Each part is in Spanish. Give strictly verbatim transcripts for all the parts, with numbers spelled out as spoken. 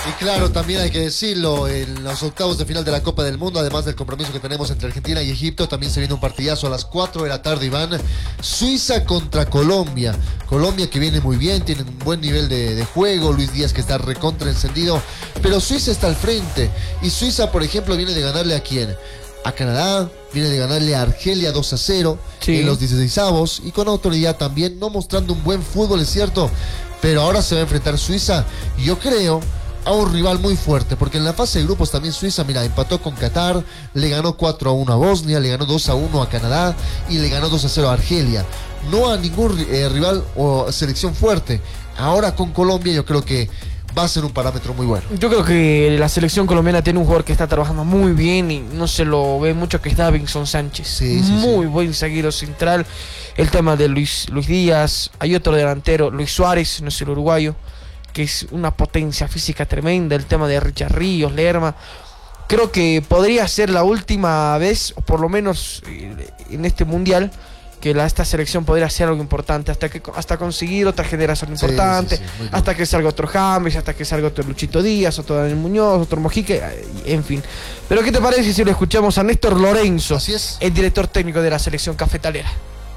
Y claro, también hay que decirlo, en los octavos de final de la Copa del Mundo, además del compromiso que tenemos entre Argentina y Egipto, también se viene un partidazo a las cuatro de la tarde, Iván. Suiza contra Colombia. Colombia que viene muy bien, tiene un buen nivel de, de juego, Luis Díaz que está recontra encendido, pero Suiza está al frente. Y Suiza, por ejemplo, viene de ganarle a quién? A Canadá, viene de ganarle a Argelia dos a cero sí. en los dieciseisavos y con autoridad también, no mostrando un buen fútbol, es cierto, pero ahora se va a enfrentar Suiza, y yo creo a un rival muy fuerte, porque en la fase de grupos también Suiza, mira, empató con Qatar, le ganó cuatro a uno a Bosnia, le ganó dos a uno a Canadá y le ganó dos a cero a Argelia. No a ningún eh, rival o selección fuerte. Ahora con Colombia yo creo que va a ser un parámetro muy bueno. Yo creo que la selección colombiana tiene un jugador que está trabajando muy bien y no se lo ve mucho, que es Davinson Sánchez. Sí, sí, muy sí. buen zaguero central. El tema de Luis, Luis Díaz. Hay otro delantero, Luis Suárez, no es el uruguayo, que es una potencia física tremenda. El tema de Richard Ríos, Lerma. Creo que podría ser la última vez, o por lo menos en este mundial, que la, esta selección podría ser algo importante, hasta que hasta conseguir otra generación importante, sí, sí, sí, hasta que salga otro James, hasta que salga otro Luchito Díaz, otro Daniel Muñoz, otro Mojique, en fin. Pero ¿qué te parece si lo escuchamos a Néstor Lorenzo, Así es. el director técnico de la selección cafetalera?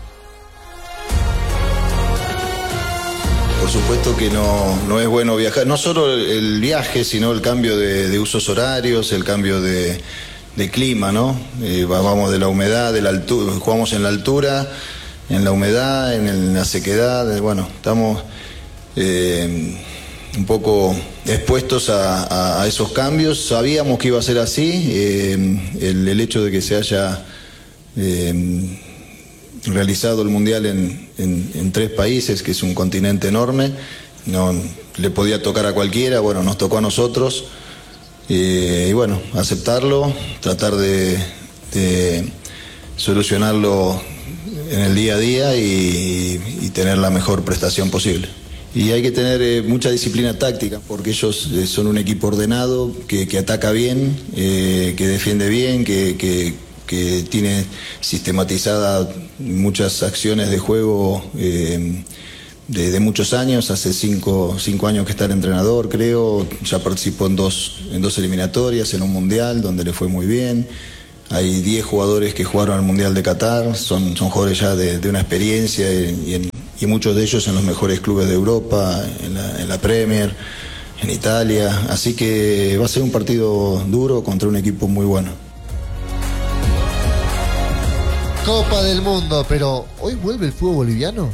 Por supuesto que no, no es bueno viajar, no solo el viaje, sino el cambio de, de usos horarios, el cambio de, de clima, ¿no? Eh, vamos de la humedad, de la altura, jugamos en la altura, en la humedad, en, el, en la sequedad, bueno, estamos eh, un poco expuestos a, a, a esos cambios. Sabíamos que iba a ser así, eh, el, el hecho de que se haya eh, realizado el Mundial en, en, en tres países, que es un continente enorme, no le podía tocar a cualquiera, bueno, nos tocó a nosotros, eh, y bueno, aceptarlo, tratar de, de solucionarlo en el día a día y, y tener la mejor prestación posible. Y hay que tener eh, mucha disciplina táctica, porque ellos eh, son un equipo ordenado, que, que ataca bien, eh, que defiende bien, que, que, que tiene sistematizadas muchas acciones de juego eh, de, de muchos años. Hace cinco, cinco años que está el entrenador, creo. Ya participó en dos, en dos eliminatorias, en un mundial donde le fue muy bien. Hay diez jugadores que jugaron al Mundial de Qatar, son, son jugadores ya de, de una experiencia y, en, y muchos de ellos en los mejores clubes de Europa, en la, en la Premier, en Italia. Así que va a ser un partido duro contra un equipo muy bueno. Copa del Mundo, pero ¿hoy vuelve el fútbol boliviano?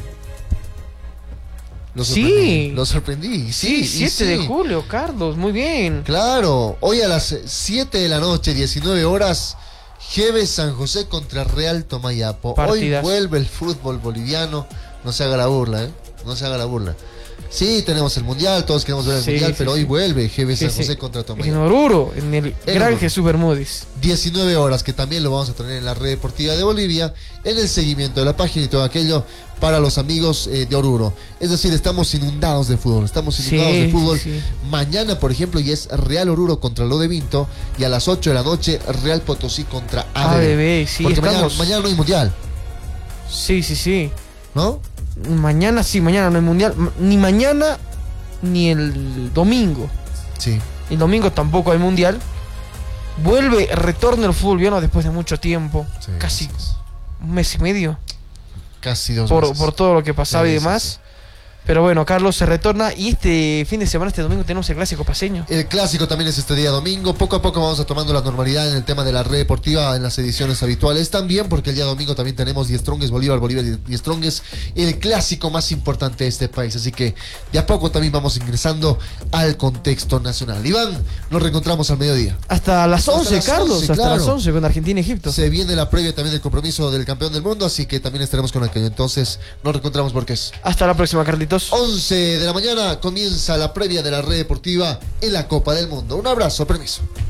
Lo sorprendí, sí. Lo sorprendí. Sí, sí siete sí. de julio, Carlos, muy bien. Claro, hoy a las siete de la noche, diecinueve horas, G B San José contra Real Tomayapo. Partidas. Hoy vuelve el fútbol boliviano. No se haga la burla, ¿eh? No se haga la burla. Sí, tenemos el Mundial, todos queremos ver el sí, Mundial, sí, pero sí. hoy vuelve G B San sí, José sí. contra Tomayapo. En Oruro, en el en Gran Oruro. Jesús Bermúdez. diecinueve horas, que también lo vamos a tener en la Red Deportiva de Bolivia, en el seguimiento de la página y todo aquello para los amigos eh, de Oruro. Es decir, estamos inundados de fútbol, estamos inundados sí, de fútbol. Sí, sí. Mañana, por ejemplo, y es Real Oruro contra Lo de Vinto, y a las ocho de la noche, Real Potosí contra A D B. A D B, sí, porque estamos... mañana, mañana no hay Mundial. Sí, sí, sí. ¿No? Mañana sí, mañana no hay Mundial. Ni mañana ni el domingo. Sí. El domingo tampoco hay Mundial. Vuelve, retorna el fútbol boliviano después de mucho tiempo. Sí, casi sí. un mes y medio. Casi dos por, meses. Por todo lo que pasaba sí, y demás. Sí, sí. Pero bueno, Carlos se retorna y este fin de semana, este domingo, tenemos el clásico paceño. El clásico también es este día domingo. Poco a poco vamos a tomando la normalidad en el tema de la red deportiva en las ediciones habituales también, porque el día domingo también tenemos Die Strongest Bolívar, Bolívar Die Strongest, el clásico más importante de este país. Así que de a poco también vamos ingresando al contexto nacional. Iván, nos reencontramos al mediodía. Hasta las once, hasta las Carlos, once, hasta claro. las once con Argentina y Egipto. Se viene la previa también del compromiso del campeón del mundo, así que también estaremos con aquello. Entonces nos reencontramos porque es. Hasta la próxima, Carlitos. once de la mañana comienza la previa de la Red Deportiva en la Copa del Mundo. Un abrazo, permiso.